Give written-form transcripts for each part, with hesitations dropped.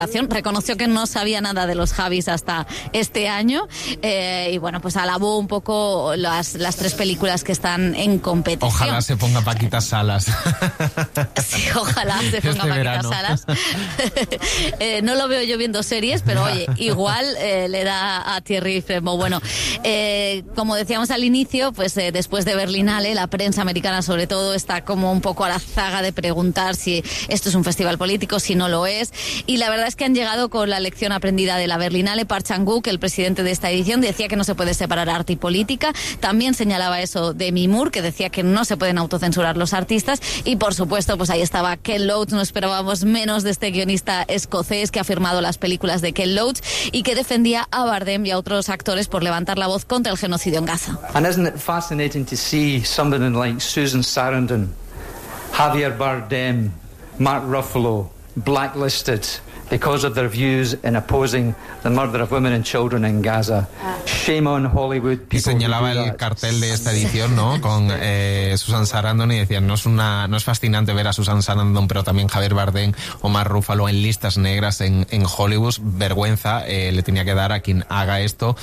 Reconoció que no sabía nada de los Javis hasta este año y bueno, pues alabó un poco las 3 películas que están en competición. Ojalá se ponga Paquita Salas. Sí, ojalá se ponga Paquita verano. Salas. No lo veo yo viendo series, pero oye, igual le da a Thierry Fremont. Bueno, como decíamos al inicio, pues después de Berlinale, la prensa americana sobre todo está como un poco a la zaga de preguntar si esto es un festival político, si no lo es, y la verdad es que han llegado con la lección aprendida de la Berlinale. Park Chan-wook, el presidente de esta edición, decía que no se puede separar arte y política. También señalaba eso Demi Moore, que decía que no se pueden autocensurar los artistas. Y por supuesto, pues ahí estaba Ken Loach. No esperábamos menos de este guionista escocés que ha firmado las películas de Ken Loach y que defendía a Bardem y a otros actores por levantar la voz contra el genocidio en Gaza. And isn't it fascinating to see somebody like Susan Sarandon, Javier Bardem, Mark Ruffalo blacklisted because of their views in opposing the murder of women and children in Gaza. Shame on Hollywood. Y señalaba el cartel de esta edición, ¿no? Con Susan Sarandon, y decían, no es fascinante ver a Susan Sarandon, pero también Javier Bardem o Mark Ruffalo en listas negras en Hollywood. Vergüenza le tenía que dar a quien haga esto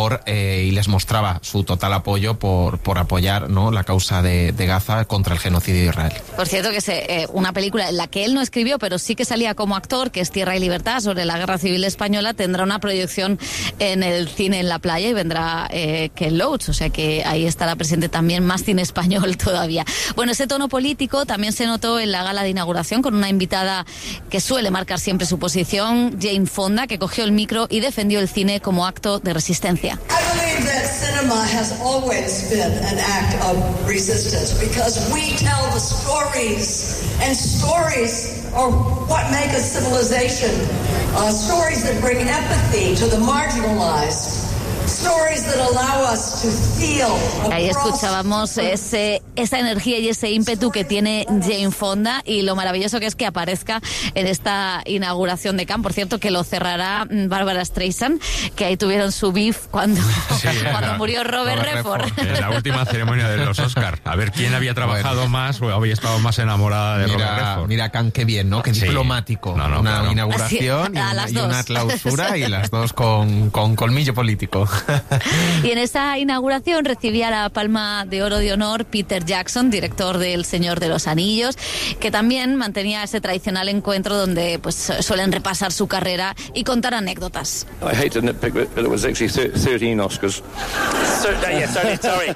y les mostraba su total apoyo por apoyar, ¿no?, la causa de Gaza contra el genocidio de Israel. Por cierto, que es una película en la que él no escribió, pero sí que salía como actor, que es Tierra y Libertad, sobre la Guerra Civil Española, tendrá una proyección en el cine en la playa y vendrá Ken Loach, o sea que ahí estará presente también más cine español todavía. Bueno, ese tono político también se notó en la gala de inauguración con una invitada que suele marcar siempre su posición, Jane Fonda, que cogió el micro y defendió el cine como acto de resistencia. I believe that cinema has always been an act of resistance because we tell the stories, and stories are what make a civilization. Stories that bring empathy to the marginalized. Stories that allow us to feel. Ahí escuchábamos esa energía y ese ímpetu que tiene Jane Fonda, y lo maravilloso que es que aparezca en esta inauguración de Cannes. Por cierto, que lo cerrará Barbara Streisand, que ahí tuvieron su beef cuando murió Robert Redford. En la última ceremonia de los Oscar. A ver quién había trabajado más o había estado más enamorada de Robert Redford. Mira, Cannes, qué bien, ¿no? Qué diplomático. No, una claro. inauguración Así, y una clausura, y las dos con colmillo político. Y en esa inauguración recibía la Palma de Oro de Honor Peter Jackson, director de El Señor de los Anillos, que también mantenía ese tradicional encuentro donde pues suelen repasar su carrera y contar anécdotas. I hate to nitpick, but it was actually 13 Oscars. Sorry.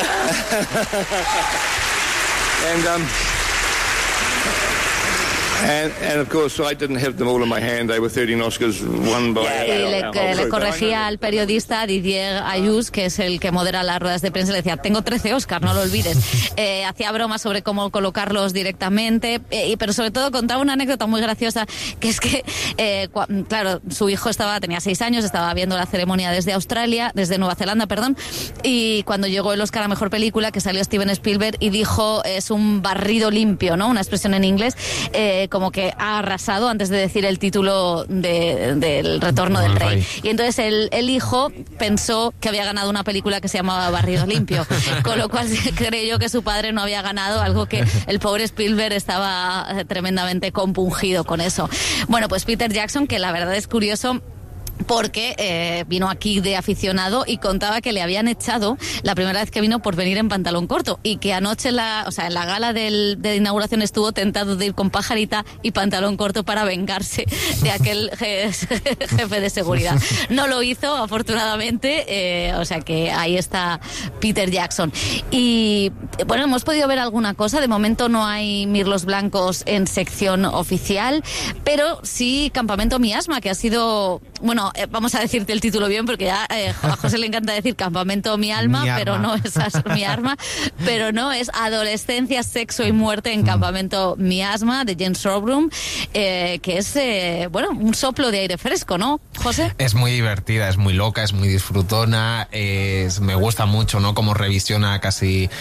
And of course, I didn't have them all in my hand. They were 13 Oscars, one by... Le corregía al periodista Didier Ayus, que es el que modera las ruedas de prensa, le decía, tengo 13 Oscars, no lo olvides. Hacía bromas sobre cómo colocarlos directamente, pero sobre todo contaba una anécdota muy graciosa, que es que, claro, su hijo tenía 6 años, estaba viendo la ceremonia desde Nueva Zelanda, y cuando llegó el Oscar a Mejor Película, que salió Steven Spielberg y dijo, es un barrido limpio, ¿no? Una expresión en inglés, como que ha arrasado antes de decir el título del Retorno del Rey. Y entonces el hijo pensó que había ganado una película que se llamaba Barrido Limpio, con lo cual creyó que su padre no había ganado, algo que el pobre Spielberg estaba tremendamente compungido con eso. Bueno, pues Peter Jackson, que la verdad es curioso, porque vino aquí de aficionado y contaba que le habían echado la primera vez que vino por venir en pantalón corto, y que anoche en la gala de inauguración estuvo tentado de ir con pajarita y pantalón corto para vengarse de aquel jefe de seguridad. No lo hizo, afortunadamente, o sea que ahí está Peter Jackson. Y bueno, hemos podido ver alguna cosa. De momento no hay mirlos blancos en sección oficial, pero sí Campamento Miasma, que ha sido... Bueno, vamos a decirte el título bien, porque ya a José le encanta decir Campamento Mi Alma, pero no es Mi Arma, pero no, es Adolescencia, Sexo y Muerte en Campamento Miasma, de James Robrum, que es, un soplo de aire fresco, ¿no, José? Es muy divertida, es muy loca, es muy disfrutona, me gusta mucho, ¿no?, cómo revisiona casi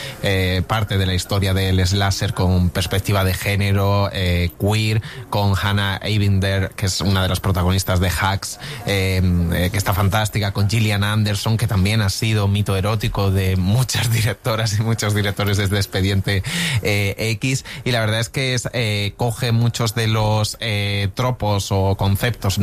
parte de la historia del slasher con perspectiva de género, queer, con Hannah Ebinder, que es una de las protagonistas de Hacks, que está fantástica, con Gillian Anderson, que también ha sido mito erótico de muchas directoras y muchos directores desde Expediente X, y la verdad es que coge muchos de los tropos o conceptos